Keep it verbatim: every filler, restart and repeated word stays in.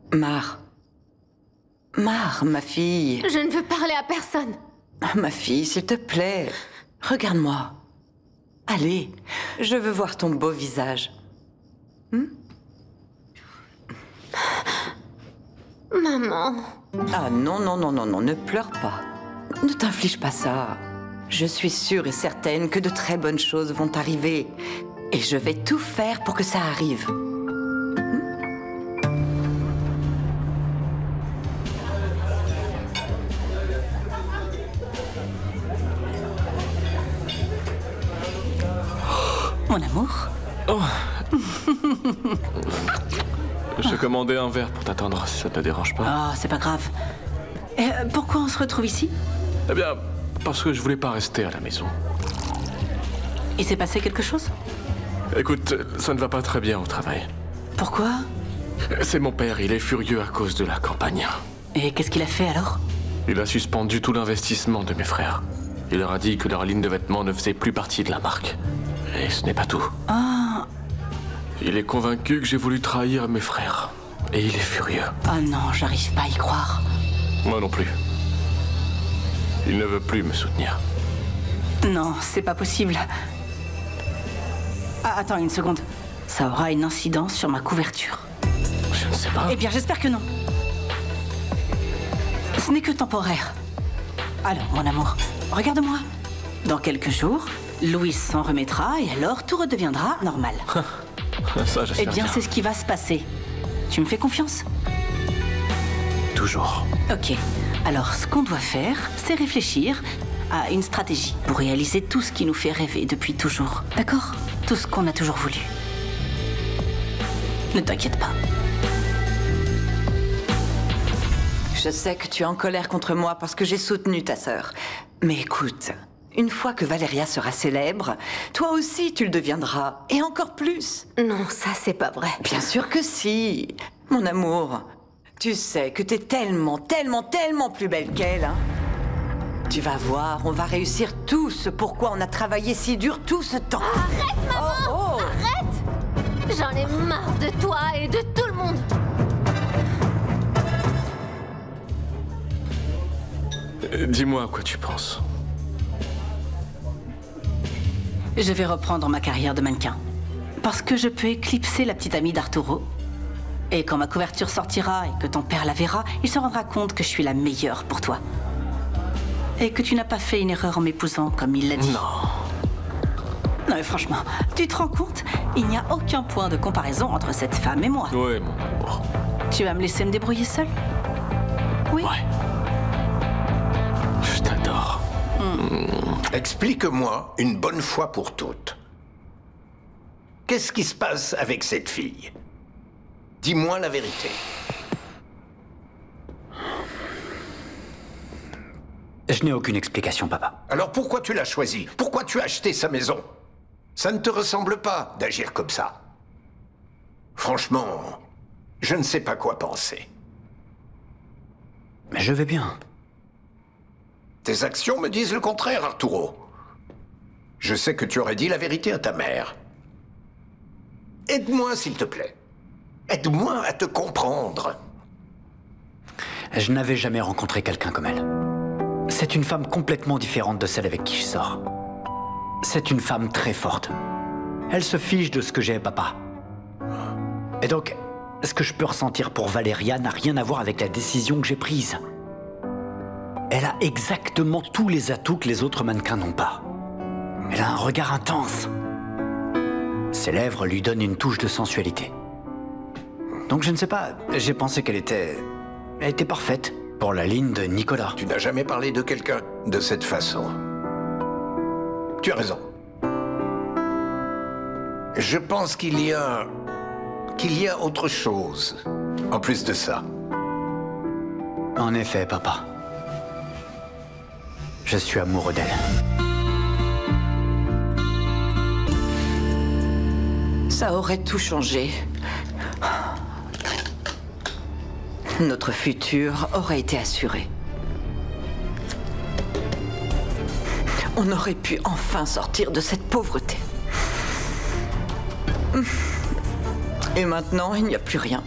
Mar. Mar, ma fille. Je ne veux parler à personne. Ma fille, s'il te plaît, regarde-moi. Allez, je veux voir ton beau visage. Hmm? Maman. Ah non, non, non, non, non, ne pleure pas. Ne t'inflige pas ça. Je suis sûre et certaine que de très bonnes choses vont arriver. Et je vais tout faire pour que ça arrive. Mon amour. Oh. J'ai commandé un verre pour t'attendre, si ça te dérange pas. Oh, c'est pas grave. Et, euh, pourquoi on se retrouve ici? Eh bien, parce que je voulais pas rester à la maison. Il s'est passé quelque chose? Écoute, ça ne va pas très bien au travail. Pourquoi? C'est mon père, il est furieux à cause de la campagne. Et qu'est-ce qu'il a fait alors? Il a suspendu tout l'investissement de mes frères. Il leur a dit que leur ligne de vêtements ne faisait plus partie de la marque. Et ce n'est pas tout. Ah. Il est convaincu que j'ai voulu trahir mes frères. Et il est furieux. Oh non, j'arrive pas à y croire. Moi non plus. Il ne veut plus me soutenir. Non, c'est pas possible. Ah, attends une seconde. Ça aura une incidence sur ma couverture. Je ne sais pas. Eh bien, j'espère que non. Ce n'est que temporaire. Alors, mon amour, regarde-moi. Dans quelques jours, Louis s'en remettra et alors tout redeviendra normal. Ça, j'espère Eh bien, bien. c'est ce qui va se passer. Tu me fais confiance? Toujours. Ok. Alors, ce qu'on doit faire, c'est réfléchir à une stratégie pour réaliser tout ce qui nous fait rêver depuis toujours. D'accord? Tout ce qu'on a toujours voulu. Ne t'inquiète pas. Je sais que tu es en colère contre moi parce que j'ai soutenu ta sœur. Mais écoute, une fois que Valéria sera célèbre, toi aussi tu le deviendras. Et encore plus. Non, ça c'est pas vrai. Bien sûr que si. Mon amour, tu sais que t'es tellement, tellement, tellement plus belle qu'elle, hein. Tu vas voir, on va réussir tout ce pourquoi on a travaillé si dur tout ce temps. Arrête, maman! Oh, oh. Arrête! J'en ai marre de toi et de tout le monde. Euh, Dis-moi à quoi tu penses. Je vais reprendre ma carrière de mannequin. Parce que je peux éclipser la petite amie d'Arturo. Et quand ma couverture sortira et que ton père la verra, il se rendra compte que je suis la meilleure pour toi. Et que tu n'as pas fait une erreur en m'épousant, comme il l'a dit. Non. Non mais franchement, tu te rends compte? Il n'y a aucun point de comparaison entre cette femme et moi. Ouais, mon amour. Tu vas me laisser me débrouiller seule? Oui. Ouais. Je t'adore. Explique-moi une bonne fois pour toutes. Qu'est-ce qui se passe avec cette fille? Dis-moi la vérité. Je n'ai aucune explication, papa. Alors pourquoi tu l'as choisie? Pourquoi tu as acheté sa maison? Ça ne te ressemble pas d'agir comme ça. Franchement, je ne sais pas quoi penser. Mais je vais bien. Tes actions me disent le contraire, Arturo. Je sais que tu aurais dit la vérité à ta mère. Aide-moi, s'il te plaît. Aide-moi à te comprendre. Je n'avais jamais rencontré quelqu'un comme elle. C'est une femme complètement différente de celle avec qui je sors. C'est une femme très forte. Elle se fiche de ce que j'ai, papa. Et donc, ce que je peux ressentir pour Valéria n'a rien à voir avec la décision que j'ai prise. Elle a exactement tous les atouts que les autres mannequins n'ont pas. Elle a un regard intense. Ses lèvres lui donnent une touche de sensualité. Donc je ne sais pas, j'ai pensé qu'elle était... Elle était parfaite pour la ligne de Nicolas. Tu n'as jamais parlé de quelqu'un de cette façon. Tu as raison. Je pense qu'il y a... qu'il y a autre chose, en plus de ça. En effet, papa. Je suis amoureux d'elle. Ça aurait tout changé. Notre futur aurait été assuré. On aurait pu enfin sortir de cette pauvreté. Et maintenant, il n'y a plus rien.